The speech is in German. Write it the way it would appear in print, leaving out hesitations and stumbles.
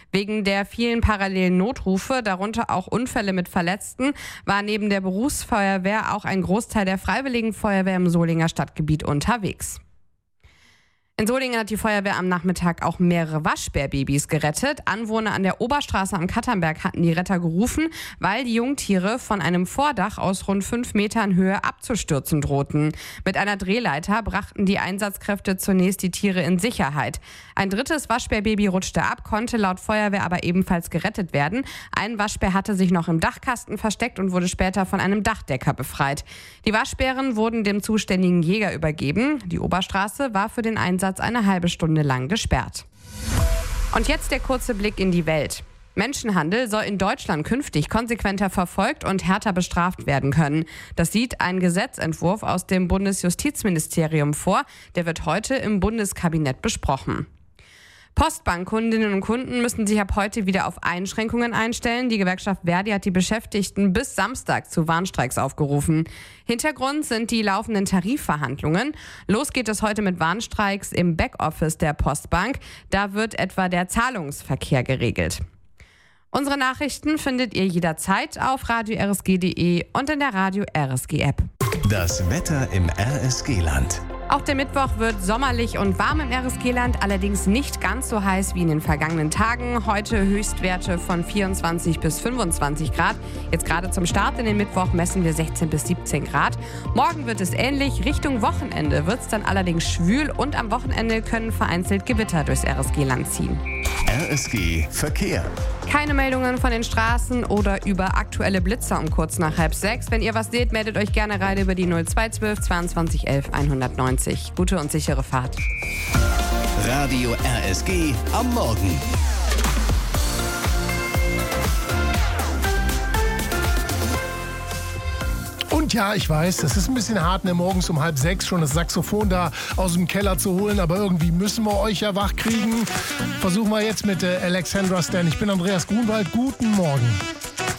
Wegen der vielen parallelen Notrufe, darunter auch Unfälle mit Verletzten, war neben der Berufsfeuerwehr auch ein Großteil der Freiwilligen Feuerwehr im Solinger Stadtgebiet unterwegs. In Solingen hat die Feuerwehr am Nachmittag auch mehrere Waschbärbabys gerettet. Anwohner an der Oberstraße am Katternberg hatten die Retter gerufen, weil die Jungtiere von einem Vordach aus rund 5 Metern Höhe abzustürzen drohten. Mit einer Drehleiter brachten die Einsatzkräfte zunächst die Tiere in Sicherheit. Ein drittes Waschbärbaby rutschte ab, konnte laut Feuerwehr aber ebenfalls gerettet werden. Ein Waschbär hatte sich noch im Dachkasten versteckt und wurde später von einem Dachdecker befreit. Die Waschbären wurden dem zuständigen Jäger übergeben. Die Oberstraße war für den Einsatz eine halbe Stunde lang gesperrt. Und jetzt der kurze Blick in die Welt. Menschenhandel soll in Deutschland künftig konsequenter verfolgt und härter bestraft werden können. Das sieht ein Gesetzentwurf aus dem Bundesjustizministerium vor. Der wird heute im Bundeskabinett besprochen. Postbankkundinnen und Kunden müssen sich ab heute wieder auf Einschränkungen einstellen. Die Gewerkschaft Verdi hat die Beschäftigten bis Samstag zu Warnstreiks aufgerufen. Hintergrund sind die laufenden Tarifverhandlungen. Los geht es heute mit Warnstreiks im Backoffice der Postbank. Da wird etwa der Zahlungsverkehr geregelt. Unsere Nachrichten findet ihr jederzeit auf radio-rsg.de und in der Radio RSG App. Das Wetter im RSG-Land. Auch der Mittwoch wird sommerlich und warm im RSG-Land, allerdings nicht ganz so heiß wie in den vergangenen Tagen. Heute Höchstwerte von 24 bis 25 Grad. Jetzt gerade zum Start in den Mittwoch messen wir 16 bis 17 Grad. Morgen wird es ähnlich. Richtung Wochenende wird es dann allerdings schwül und am Wochenende können vereinzelt Gewitter durchs RSG-Land ziehen. RSG Verkehr. Keine Meldungen von den Straßen oder über aktuelle Blitzer um kurz nach 5:30. Wenn ihr was seht, meldet euch gerne rein über die 0212 22 11 190. Gute und sichere Fahrt. Radio RSG am Morgen. Und ja, ich weiß, es ist ein bisschen hart, morgens um 5:30 schon das Saxophon da aus dem Keller zu holen, aber irgendwie müssen wir euch ja wach kriegen. Versuchen wir jetzt mit Alexandra Stan. Ich bin Andreas Grunwald. Guten Morgen.